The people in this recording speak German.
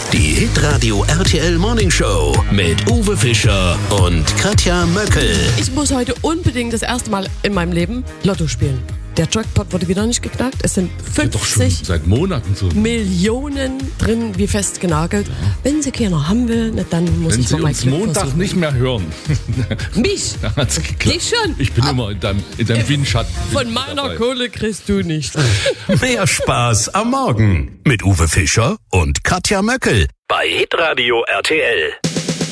Die Hitradio RTL Morning Show mit Uwe Fischer und Katja Möckel. Ich muss heute unbedingt das erste Mal in meinem Leben Lotto spielen. Der Jackpot wurde wieder nicht geknackt. Es sind 50 doch schon seit Monaten so. Millionen drin, wie festgenagelt. Ja. Wenn sie keiner haben will, dann muss Wenn ich mal Sie mein uns Glück Montag versuchen. nicht mehr hören. Mich? Dann hat's geklappt. Dich schon? Ich bin immer in deinem Windschatten. Von meiner dabei. Kohle kriegst du nicht. Mehr Spaß am Morgen mit Uwe Fischer und Katja Möckel bei Hitradio RTL.